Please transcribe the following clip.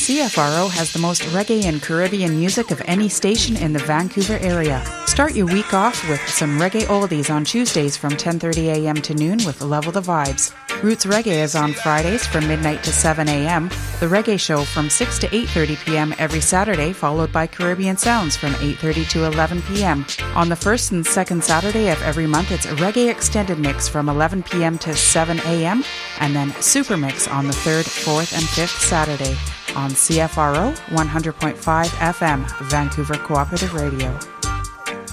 CFRO has the most reggae and Caribbean music of any station in the Vancouver area. Start your week off with some reggae oldies on Tuesdays from 10:30 a.m. to noon with Level the Vibes. Roots Reggae is on Fridays from midnight to 7 a.m. The Reggae Show from 6 to 8:30 p.m. every Saturday, followed by Caribbean Sounds from 8:30 to 11 p.m. On the first and second Saturday of every month, it's a Reggae Extended Mix from 11 p.m. to 7 a.m. and then Super Mix on the third, fourth, and fifth Saturday on CFRO 100.5 FM, Vancouver Cooperative Radio.